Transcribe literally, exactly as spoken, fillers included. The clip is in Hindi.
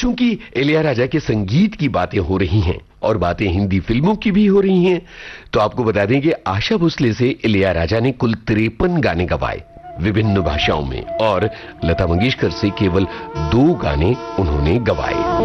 चूंकि इलैयाराजा के संगीत की बातें हो रही हैं और बातें हिंदी फिल्मों की भी हो रही हैं, तो आपको बता दें कि आशा भोसले से इलैयाराजा ने कुल तिरपन गाने गवाए विभिन्न भाषाओं में, और लता मंगेशकर से केवल दो गाने उन्होंने गवाए।